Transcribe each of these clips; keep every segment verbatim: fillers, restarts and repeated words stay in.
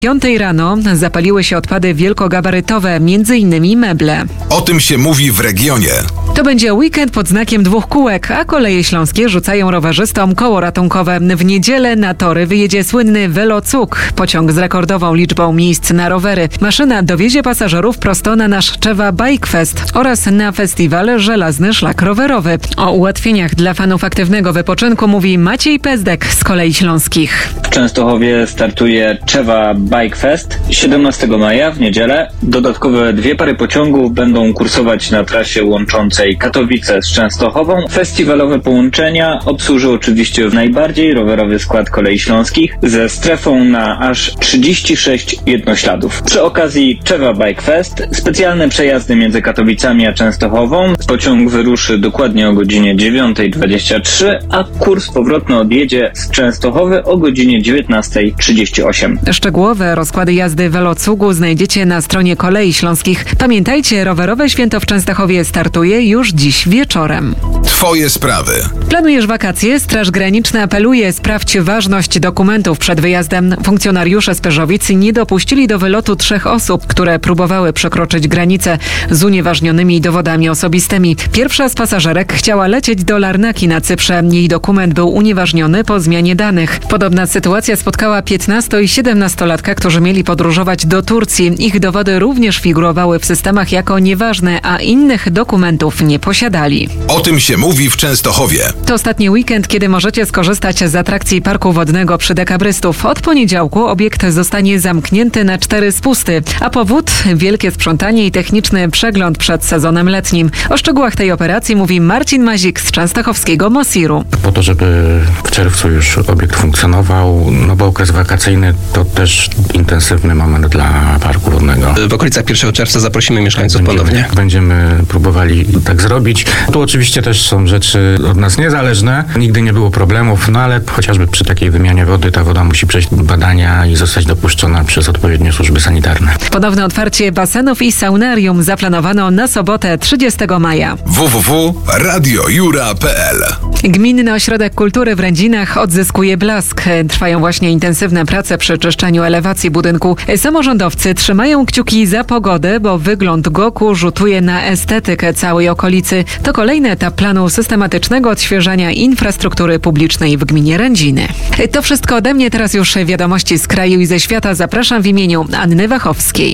piątej rano zapaliły się odpady wielkogabarytowe, między innymi meble. O tym się mówi w regionie. To będzie weekend pod znakiem dwóch kółek, a Koleje Śląskie rzucają rowerzystom koło ratunkowe. W niedzielę na tory wyjedzie słynny Velocuk, pociąg z rekordową liczbą miejsc na rowery. Maszyna dowiezie pasażerów prosto na nasz Czewa Bike Fest oraz na festiwal Żelazny Szlak Rowerowy. O ułatwieniach dla fanów aktywnego wypoczynku mówi Maciej Pezdek z Kolei Śląskich. W Częstochowie startuje Czewa Bike Fest siedemnastego maja w niedzielę. Dodatkowe dwie pary pociągów będą kursować na trasie łączącej Katowice z Częstochową. Festiwalowe połączenia obsłuży oczywiście najbardziej rowerowy skład Kolei Śląskich ze strefą na aż trzydzieści sześć jednośladów. Przy okazji Czewa Bike Fest specjalne przejazdy między Katowicami a Częstochową. Pociąg wyruszy dokładnie o godzinie dziewiąta dwadzieścia trzy, a kurs powrotny odjedzie z Częstochowy o godzinie dziewiętnasta trzydzieści osiem. Szczegółowe rozkłady jazdy Velocugu znajdziecie na stronie Kolei Śląskich. Pamiętajcie, rowerowe święto w Częstochowie startuje już dziś wieczorem. Twoje sprawy. Planujesz wakacje? Straż Graniczna apeluje: sprawdź ważność dokumentów przed wyjazdem. Funkcjonariusze z Pyrzowic nie dopuścili do wylotu trzech osób, które próbowały przekroczyć granicę z unieważnionymi dowodami osobistymi. Pierwsza z pasażerek chciała lecieć do Larnaki na Cyprze. Jej dokument był unieważniony po zmianie danych. Podobna sytuacja spotkała piętnasto- i siedemnastolatka, którzy mieli podróżować do Turcji. Ich dowody również figurowały w systemach jako nieważne, a innych dokumentów nie posiadali. O tym się mówi w Częstochowie. To ostatni weekend, kiedy możecie skorzystać z atrakcji parku wodnego przy Dekabrystów. Od poniedziałku obiekt zostanie zamknięty na cztery spusty, a powód wielkie sprzątanie i techniczny przegląd przed sezonem letnim. O szczegółach tej operacji mówi Marcin Mazik z częstochowskiego Mosiru. Po to, żeby w czerwcu już obiekt funkcjonował, no bo okres wakacyjny to też intensywny moment dla parku wodnego. W okolicach pierwszego czerwca zaprosimy mieszkańców będziemy, ponownie. Będziemy próbowali tak zrobić. Tu oczywiście też są rzeczy od nas niezależne. Nigdy nie było problemów, no ale chociażby przy takiej wymianie wody ta woda musi przejść badania i zostać dopuszczona przez odpowiednie służby sanitarne. Ponowne otwarcie basenów i saunarium zaplanowano na sobotę trzydziestego maja. w w w kropka radio jura kropka p l Gminny Ośrodek Kultury w Rędzinach odzyskuje blask. Trwają właśnie intensywne prace przy czyszczeniu elewacji budynku. Samorządowcy trzymają kciuki za pogodę, bo wygląd Goku rzutuje na estetykę całej okolicy. To kolejny etap planu systematycznego odświeżania infrastruktury publicznej w gminie Rędziny. To wszystko ode mnie. Teraz już wiadomości z kraju i ze świata. Zapraszam w imieniu Anny Wachowskiej.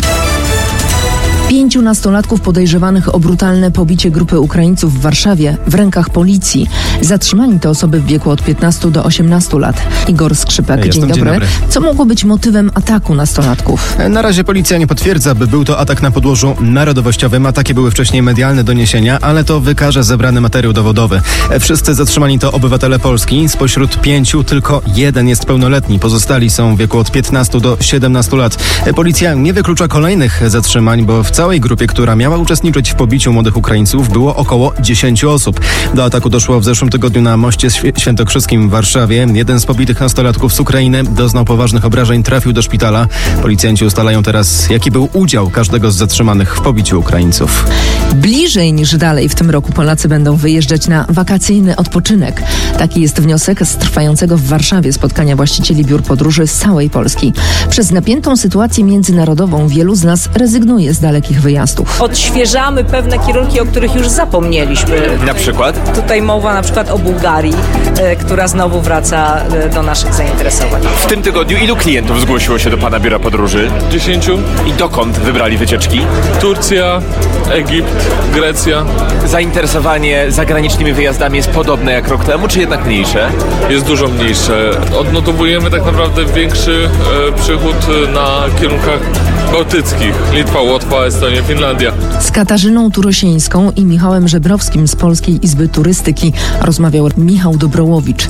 Pięciu nastolatków podejrzewanych o brutalne pobicie grupy Ukraińców w Warszawie w rękach policji. Zatrzymani to osoby w wieku od piętnastu do osiemnastu lat. Igor Skrzypek, Jestem, dzień dobry. dzień dobry. Co mogło być motywem ataku nastolatków? Na razie policja nie potwierdza, by był to atak na podłożu narodowościowym, a takie były wcześniej medialne doniesienia, ale to wykaże zebrany materiał dowodowy. Wszyscy zatrzymani to obywatele Polski. Spośród pięciu tylko jeden jest pełnoletni. Pozostali są w wieku od piętnastu do siedemnastu lat. Policja nie wyklucza kolejnych zatrzymań, bo w całej grupie, która miała uczestniczyć w pobiciu młodych Ukraińców, było około dziesięciu osób. Do ataku doszło w zeszłym tygodniu na moście świętokrzyskim w Warszawie. Jeden z pobitych nastolatków z Ukrainy doznał poważnych obrażeń, trafił do szpitala. Policjanci ustalają teraz, jaki był udział każdego z zatrzymanych w pobiciu Ukraińców. Bliżej niż dalej w tym roku Polacy będą wyjeżdżać na wakacyjny odpoczynek. Taki jest wniosek z trwającego w Warszawie spotkania właścicieli biur podróży z całej Polski. Przez napiętą sytuację międzynarodową wielu z nas rezygnuje z dalekich wyjazdów. Odświeżamy pewne kierunki, o których już zapomnieliśmy. Na przykład? Tutaj mowa na przykład o Bułgarii, e, która znowu wraca e, do naszych zainteresowań. W tym tygodniu ilu klientów zgłosiło się do Pana biura podróży? Dziesięciu. I dokąd wybrali wycieczki? Turcja, Egipt, Grecja. Zainteresowanie zagranicznymi wyjazdami jest podobne jak rok temu, czy jednak mniejsze? Jest dużo mniejsze. Odnotowujemy tak naprawdę większy e, przychód na kierunkach bałtyckich. Litwa, Łotwa, Estonia, Finlandia. Z Katarzyną Turosieńską i Michałem Żebrowskim z Polskiej Izby Turystyki rozmawiał Michał Dobrołowicz.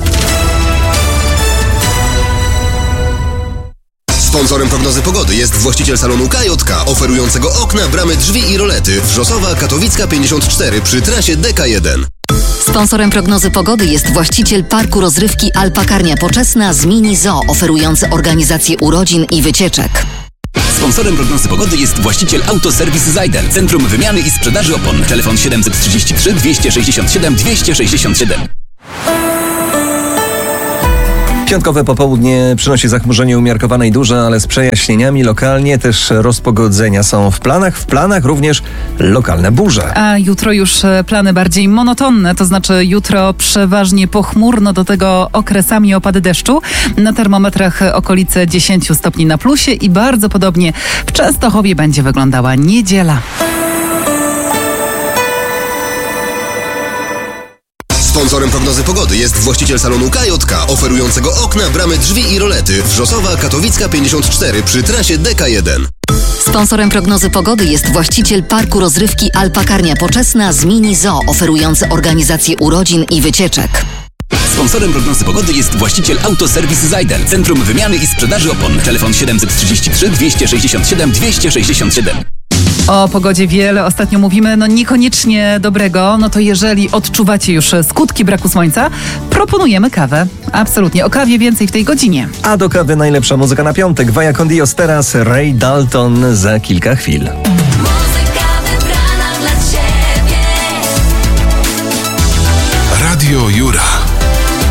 Sponsorem prognozy pogody jest właściciel salonu K J K, oferującego okna, bramy, drzwi i rolety. Wrzosowa, Katowicka pięćdziesiąt cztery przy trasie D K jeden. Sponsorem prognozy pogody jest właściciel parku rozrywki Alpakarnia Poczesna z Mini Zoo, oferujący organizację urodzin i wycieczek. Sponsorem prognozy pogody jest właściciel Autoserwis Zajden, Centrum Wymiany i Sprzedaży Opon. Telefon siedem trzy trzy, dwieście sześćdziesiąt siedem, dwieście sześćdziesiąt siedem. Piątkowe popołudnie przynosi zachmurzenie umiarkowane i duże, ale z przejaśnieniami. Lokalnie też rozpogodzenia są w planach. W planach również lokalne burze. A jutro już plany bardziej monotonne, to znaczy jutro przeważnie pochmurno, do tego okresami opady deszczu. Na termometrach okolice dziesięć stopni na plusie i bardzo podobnie w Częstochowie będzie wyglądała niedziela. Sponsorem prognozy pogody jest właściciel salonu K J K, oferującego okna, bramy, drzwi i rolety. Wrzosowa Katowicka pięćdziesiąt cztery przy trasie D K jeden. Sponsorem prognozy pogody jest właściciel parku rozrywki Alpakarnia Poczesna z Mini Zoo, oferujący organizację urodzin i wycieczek. Sponsorem prognozy pogody jest właściciel Autoserwis Zajdel, centrum wymiany i sprzedaży opon. Telefon siedem trzy trzy, dwieście sześćdziesiąt siedem, dwieście sześćdziesiąt siedem. O pogodzie wiele ostatnio mówimy, no niekoniecznie dobrego, no to jeżeli odczuwacie już skutki braku słońca, proponujemy kawę. Absolutnie, o kawie więcej w tej godzinie. A do kawy najlepsza muzyka na piątek. Vaya con Dios teraz, Ray Dalton za kilka chwil.